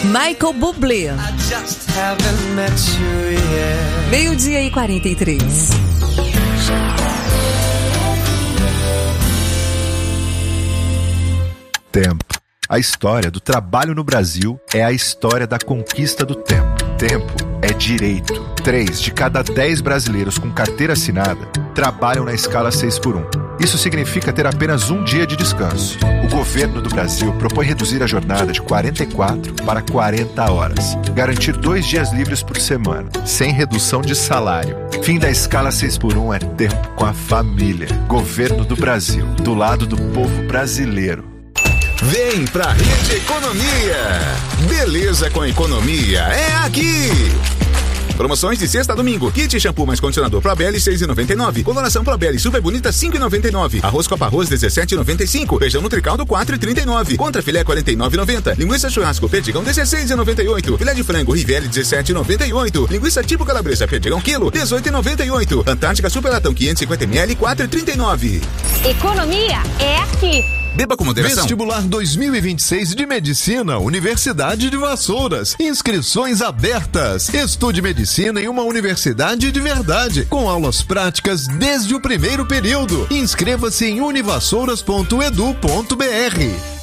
Michael Bublé. 12:43. Tempo. A história do trabalho no Brasil é a história da conquista do tempo. Tempo é direito. 3 de cada 10 brasileiros com carteira assinada trabalham na escala 6x1. Isso significa ter apenas um dia de descanso. O governo do Brasil propõe reduzir a jornada de 44 para 40 horas. Garantir 2 dias livres por semana, sem redução de salário. Fim da escala 6x1 é tempo com a família. Governo do Brasil, do lado do povo brasileiro. Vem pra Rede Economia. Beleza com economia é aqui. Promoções de sexta a domingo. Kit shampoo mais condicionador Probeli 6,99. Coloração Probeli Super Bonita 5,99. Arroz Copa Arroz 17,95. Feijão Nutricaldo 4,39. Contra filé 49,90. Linguiça churrasco Perdigão 16,98. Filé de frango Rivelli 17,98. Linguiça tipo calabresa Perdigão quilo 18,98. Antártica Super Latão 550ml 4,39. Economia é aqui. Beba com moderação. Vestibular 2026 de Medicina, Universidade de Vassouras. Inscrições abertas. Estude medicina em uma universidade de verdade, com aulas práticas desde o primeiro período. Inscreva-se em univassouras.edu.br.